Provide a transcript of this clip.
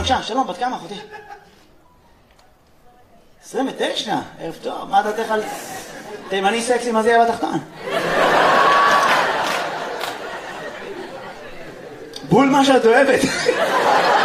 בבקשה, שלום, בת כמה אחותי? 29, ערב טוב, מה דעתך על תימני סקסי מזיע בתחתון? בול מה שאת אוהבת.